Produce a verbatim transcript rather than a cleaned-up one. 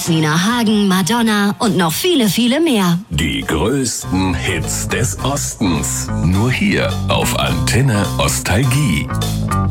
Thomas, Nina Hagen, Madonna und noch viele, viele mehr. Die größten Hits des Ostens. Nur hier auf Antenne Ostalgie.